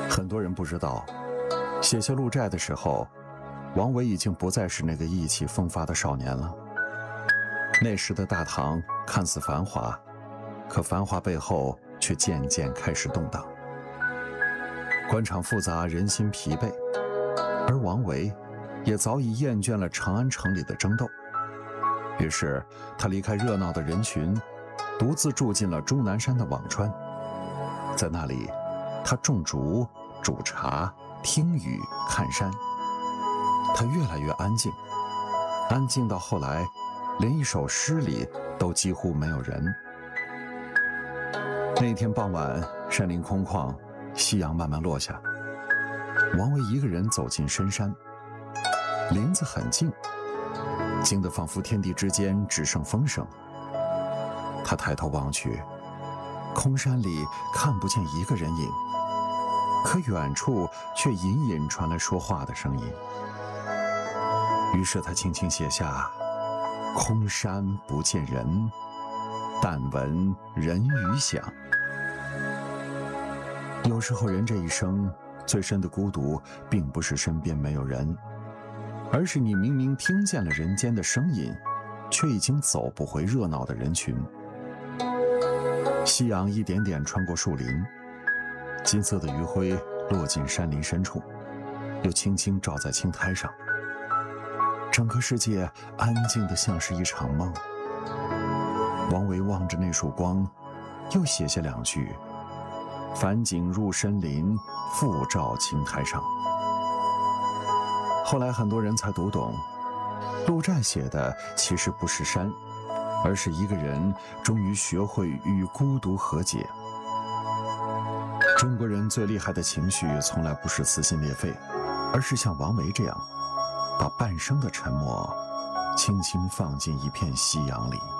很多人不知道，写下《鹿柴》的时候，王维已经不再是那个意气风发的少年了。那时的大唐看似繁华，可繁华背后却渐渐开始动荡。官场复杂，人心疲惫，而王维也早已厌倦了长安城里的争斗。于是他离开热闹的人群，独自住进了终南山的辋川。在那里，他种竹、煮茶、听雨、看山。他越来越安静，安静到后来，连一首诗里都几乎没有人。那天傍晚，山林空旷，夕阳慢慢落下。王维一个人走进深山，林子很静，静得仿佛天地之间只剩风声。他抬头望去，空山里看不见一个人影，可远处却隐隐传来说话的声音。于是他轻轻写下：空山不见人，但闻人语响。有时候人这一生最深的孤独，并不是身边没有人，而是你明明听见了人间的声音，却已经走不回热闹的人群。夕阳一点点穿过树林，金色的余晖落进山林深处，又轻轻照在青苔上。整个世界安静得像是一场梦。王维望着那束光，又写下2句：返景入深林，复照青苔上。后来很多人才读懂，陆战写的其实不是山，而是一个人终于学会与孤独和解。中国人最厉害的情绪从来不是撕心裂肺，而是像王维这样，把半生的沉默轻轻放进一片夕阳里。